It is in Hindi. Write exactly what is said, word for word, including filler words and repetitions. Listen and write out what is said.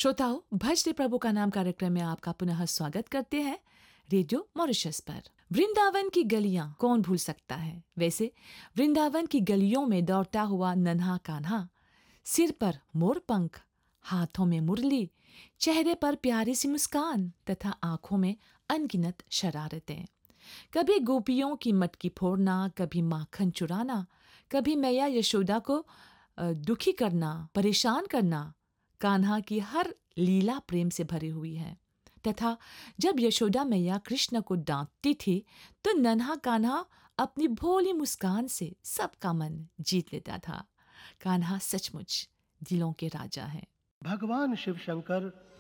श्रोताओं, भजते प्रभु का नाम कार्यक्रम में आपका पुनः स्वागत करते हैं रेडियो मॉरिशस पर। वृंदावन की गलियां कौन भूल सकता है। वैसे वृंदावन की गलियों में दौड़ता हुआ नन्हा कान्हा, सिर पर मोरपंख, हाथों में मुरली, चेहरे पर प्यारी सी मुस्कान तथा आंखों में अनगिनत शरारतें। कभी गोपियों की मटकी फोड़ना, कभी माखन चुराना, कभी मैया यशोदा को अ, दुखी करना, परेशान करना। कान्हा की हर लीला प्रेम से भरी हुई है तथा जब यशोदा मैया कृष्ण को डांटती थी तो नन्हा कान्हा अपनी भोली मुस्कान से सबका मन जीत लेता था। कान्हा सचमुच दिलों के राजा हैं। भगवान शिव शंकर